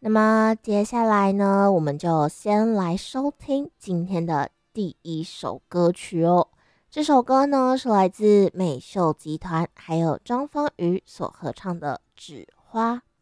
那么接下来呢，我们就先来收听今天的第一首歌曲哦。这首歌呢是来自美秀集团还有张丰宇所合唱的《纸花》。